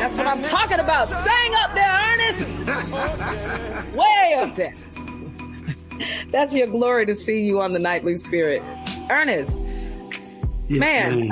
That's what I'm talking about. Sing up there, Ernest. Way up there. That's your glory to see you on the Nightly Spirit. Ernest, yes, man,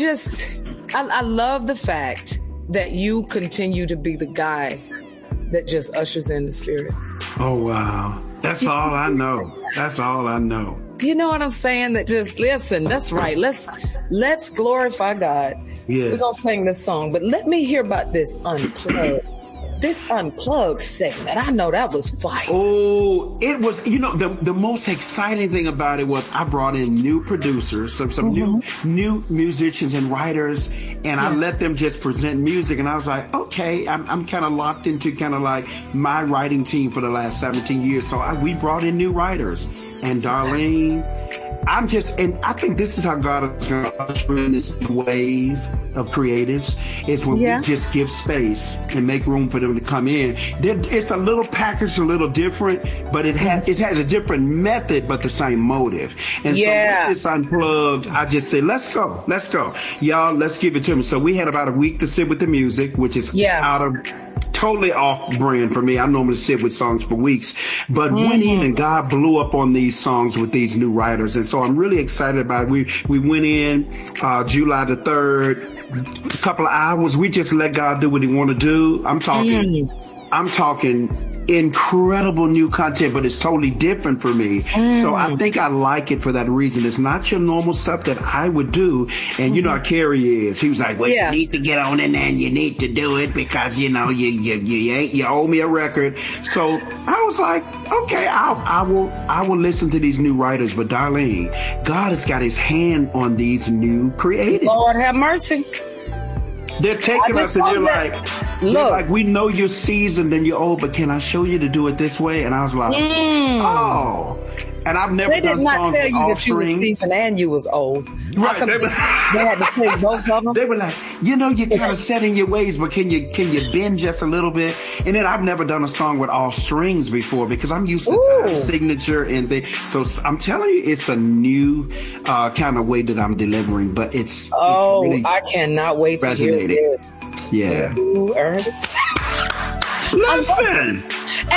I love the fact that you continue to be the guy that just ushers in the Spirit. Oh, wow. That's all I know. That's all I know. You know what I'm saying? That just, listen, that's right. Let's glorify God. Yes. We're going to sing this song, but let me hear about this unplugged. This unplugged segment. I know that was fire. Oh, it was, the most exciting thing about it was I brought in new producers, some new musicians and writers, and I let them just present music. And I was like, okay, I'm kind of locked into kind of like my writing team for the last 17 years. So we brought in new writers. And Darlene, and I think this is how God is going to usher in this wave of creatives, is when we just give space and make room for them to come in. It's a little packaged, a little different, but it has a different method, but the same motive. And so with this unplugged, I just said, let's go. Y'all, let's give it to them. So we had about a week to sit with the music, which is out of totally off brand for me. I normally sit with songs for weeks, but went in and God blew up on these songs with these new writers. And so I'm really excited about it. We went in July the 3rd, a couple of hours. We just let God do what he want to do. I'm talking incredible new content, but it's totally different for me. So I think I like it for that reason. It's not your normal stuff that I would do. And you know how Kerry is. He was like, well, you need to get on in there and you need to do it because, you owe me a record. So I was like, okay, I will listen to these new writers. But Darlene, God has got his hand on these new creatives. Lord have mercy. They're taking us and they're like, we know you're seasoned and you're old, but can I show you to do it this way? And I was like, oh. And I've never done songs with all strings. They did not tell you that you were seasoned and you was old. Right. They had to say both of them. They were like, you're kind of set in your ways, but can you bend just a little bit? And then I've never done a song with all strings before because I'm used to time signature and things. So I'm telling you, it's a new kind of way that I'm delivering, but it's really I cannot wait to hear this. Yeah. Ooh, Ernest. Listen.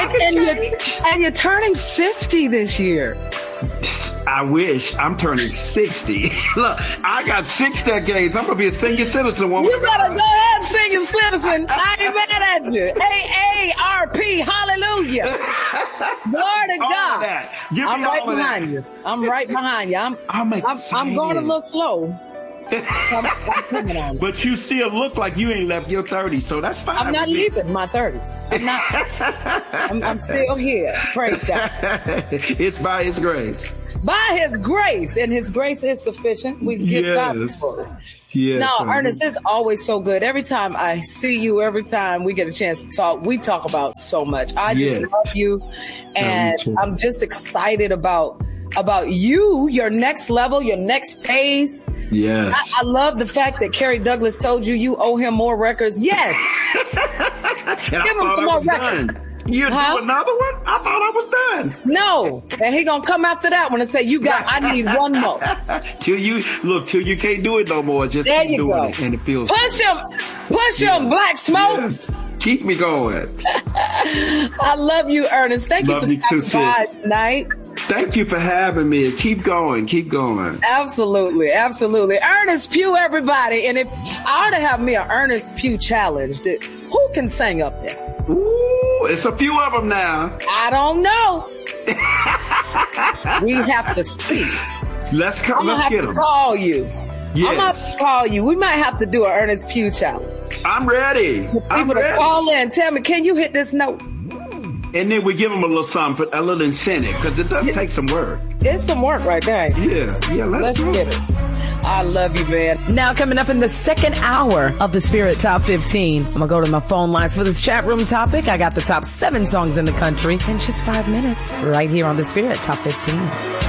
And you're turning 50 this year. I wish. I'm turning 60. Look, I got 6 decades. I'm going to be a senior citizen. You better go ahead, senior citizen. I ain't mad at you. AARP, hallelujah. Glory to God. I'm right behind you. I'm right behind you. I'm going a little slow. I'm coming on. But you still look like you ain't left your 30s, so that's fine. I'm not leaving my 30s. I'm not. I'm still here. Praise God. It's by his grace. By his grace, and his grace is sufficient. We give God the glory. Yes. No, Ernest, it's always so good. Every time I see you, every time we get a chance to talk, we talk about so much. I just love you, and I'm just excited about you, your next level, your next phase. Yes. I love the fact that Kerry Douglas told you owe him more records. Yes. Give him some more records. You do another one? I thought I was done. No. And he gonna come after that one and say, I need one more. Till you can't do it no more. Just there keep doing it. And it feels Push him, Black Smoke. Yes. Keep me going. I love you, Ernest. Thank you for stopping by tonight. Thank you for having me. Keep going. Absolutely. Ernest Pugh, everybody. And if I ought to have me an Ernest Pugh challenge, who can sing up there? Ooh, it's a few of them now. I don't know. We have to speak. Let's get them. I'm going to call you. Yes. I'm going to call you. We might have to do an Ernest Pugh challenge. I'm ready. People to call in. Tell me, can you hit this note? And then we give them a little something, a little incentive, because it does take some work. It's some work right there. Yeah, let's get it. I love you, man. Now, coming up in the second hour of the Spirit Top 15, I'm going to go to my phone lines for this chat room topic. I got the top 7 songs in the country in just 5 minutes right here on the Spirit Top 15.